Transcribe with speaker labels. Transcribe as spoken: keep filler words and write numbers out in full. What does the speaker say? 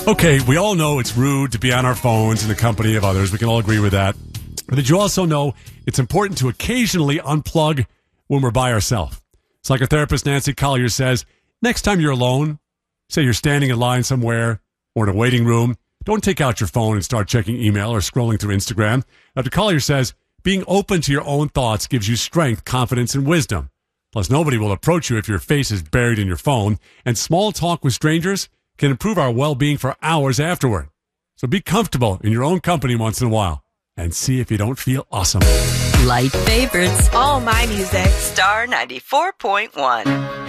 Speaker 1: Okay, we all know it's rude to be on our phones in the company of others. We can all agree with that. But did you also know it's important to occasionally unplug when we're by ourselves? Psychotherapist Nancy Collier says, next time you're alone, say you're standing in line somewhere or in a waiting room, don't take out your phone and start checking email or scrolling through Instagram. Doctor Collier says, being open to your own thoughts gives you strength, confidence, and wisdom. Plus, nobody will approach you if your face is buried in your phone, and small talk with strangers can improve our well-being for hours afterward. So be comfortable in your own company once in a while and see if you don't feel awesome.
Speaker 2: Light favorites.
Speaker 3: All my music.
Speaker 2: Star ninety-four point one.